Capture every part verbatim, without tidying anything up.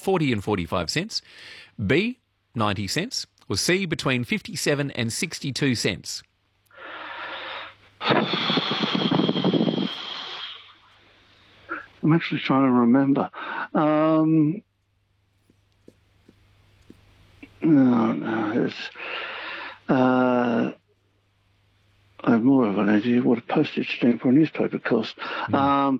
forty and forty-five cents, B, ninety cents, or C, between fifty-seven and sixty-two cents? I'm actually trying to remember. Um, no, no, it's, uh, I have more of an idea what a postage stamp or a newspaper cost. Mm. Um,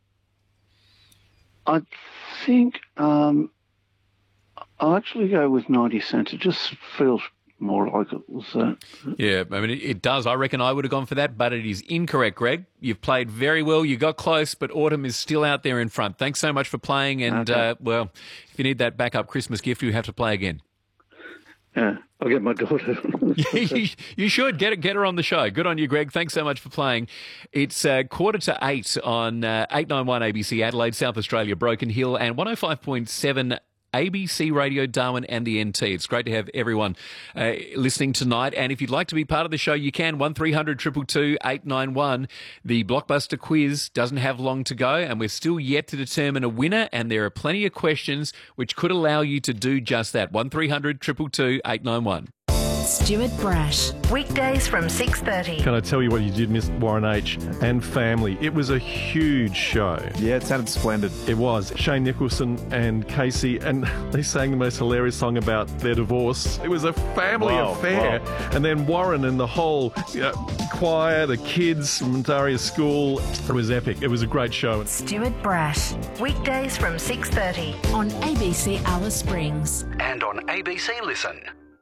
I think um, I'll actually go with ninety cents. It just feels more like it was that. Yeah, I mean, it, it does. I reckon I would have gone for that, but it is incorrect, Greg. You've played very well. You got close, but Autumn is still out there in front. Thanks so much for playing, and, okay. uh, well, if you need that backup Christmas gift, you have to play again. Yeah, I'll get my daughter. you, you should. Get, get her on the show. Good on you, Greg. Thanks so much for playing. It's uh, quarter to eight on uh, eight ninety-one A B C Adelaide, South Australia, Broken Hill, and one oh five point seven A B C Radio Darwin and the N T. It's great to have everyone uh, listening tonight. And if you'd like to be part of the show, you can. one three hundred two two two eight nine one. The Blockbuster quiz doesn't have long to go, and we're still yet to determine a winner. And there are plenty of questions which could allow you to do just that. one three hundred two two two eight nine one. Stuart Brash. Weekdays from six thirty. Can I tell you what you did miss, Warren H. and family? It was a huge show. Yeah, it sounded splendid. It was. Shane Nicholson and Casey, and they sang the most hilarious song about their divorce. It was a family Whoa, affair. whoa. And then Warren and the whole you know, choir, the kids from Daria's school. It was epic. It was a great show. Stuart Brash. Weekdays from six thirty. On A B C Alice Springs. And on A B C Listen.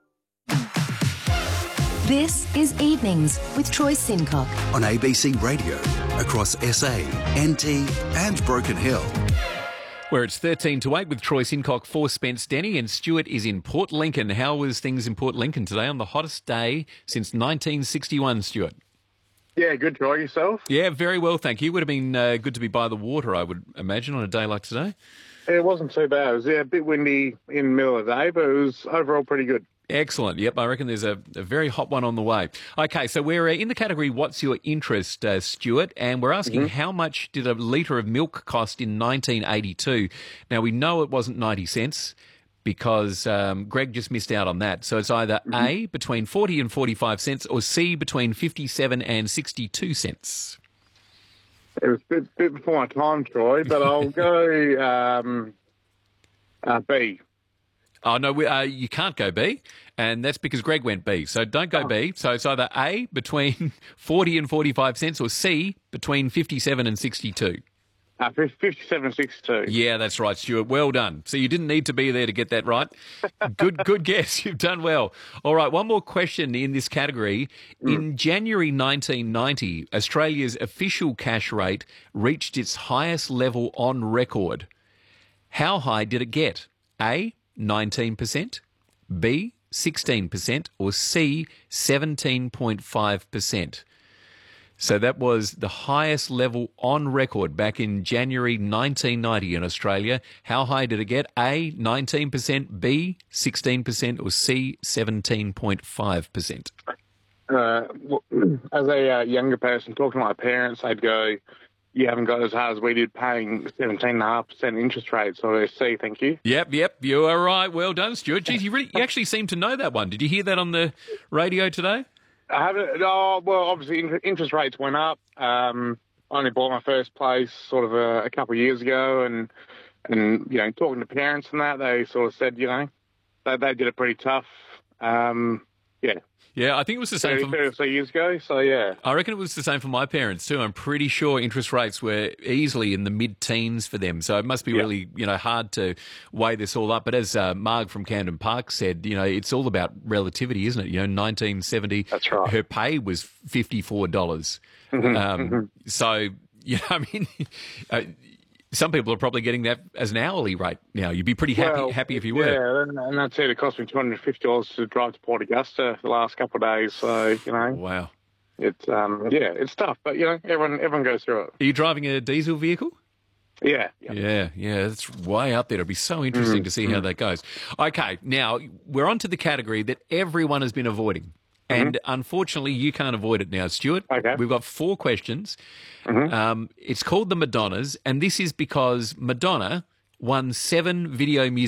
This is Evenings with Troy Sincock. On A B C Radio, across S A, N T and Broken Hill. Where it's thirteen to eight with Troy Sincock for Spence Denny, and Stuart is in Port Lincoln. How was things in Port Lincoln today on the hottest day since nineteen sixty-one, Stuart? Yeah, good, Troy. Yourself? Yeah, very well, thank you. Would have been uh, good to be by the water, I would imagine, on a day like today. It wasn't too bad. It was yeah, a bit windy in the middle of the day, but it was overall pretty good. Excellent. Yep, I reckon there's a, a very hot one on the way. Okay, so we're uh, in the category What's Your Interest, uh, Stuart, and we're asking mm-hmm. how much did a litre of milk cost in nineteen eighty-two? Now, we know it wasn't ninety cents because um, Greg just missed out on that. So it's either mm-hmm. A, between forty and forty-five cents, or C, between fifty-seven and sixty-two cents. It was a bit, bit before my time, Troy, but I'll go um, uh, B. Oh, no, we, uh, you can't go B, and that's because Greg went B. So don't go oh. B. So it's either A, between forty and forty-five cents, or C, between fifty-seven and sixty-two. Uh, fifty-seven and sixty-two. Yeah, that's right, Stuart. Well done. So you didn't need to be there to get that right. Good good guess. You've done well. All right, one more question in this category. Mm. In January nineteen ninety, Australia's official cash rate reached its highest level on record. How high did it get? A, nineteen percent, B, sixteen percent, or C, seventeen point five percent. So that was the highest level on record back in January nineteen ninety in Australia. How high did it get? A, nineteen percent, B, sixteen percent, or C, seventeen point five percent? Uh, as a uh, younger person, talking to my parents, they'd go, you haven't got as hard as we did paying seventeen point five percent interest rate. So I C, thank you. Yep, yep, you are right. Well done, Stuart. Geez, you, really, you actually seem to know that one. Did you hear that on the radio today? I haven't. Oh, well, obviously interest rates went up. Um, I only bought my first place sort of a, a couple of years ago, and and you know, talking to parents and that, they sort of said, you know, they they did it pretty tough. Um, yeah. Yeah, I think it was the same thirty, for thirty years ago, so yeah. I reckon it was the same for my parents too. I'm pretty sure interest rates were easily in the mid-teens for them, so it must be yeah. really, you know, hard to weigh this all up. But as uh, Marg from Camden Park said, you know, it's all about relativity, isn't it? You know, nineteen seventy, that's right. Her pay was fifty-four dollars. Mm-hmm, um, mm-hmm. So, you know, I mean... Uh, some people are probably getting that as an hourly rate now. You'd be pretty happy well, happy if you were. Yeah, and that's it. It cost me two hundred fifty dollars to drive to Port Augusta the last couple of days. So, you know. Wow. It's, um, yeah, it's tough. But, you know, everyone everyone goes through it. Are you driving a diesel vehicle? Yeah. Yeah, yeah, yeah it's way up there. It'll be so interesting mm, to see mm. how that goes. Okay, now we're on to the category that everyone has been avoiding. And mm-hmm. unfortunately, you can't avoid it now, Stuart. Okay. We've got four questions. Mm-hmm. Um, it's called the Madonnas, and this is because Madonna won seven video music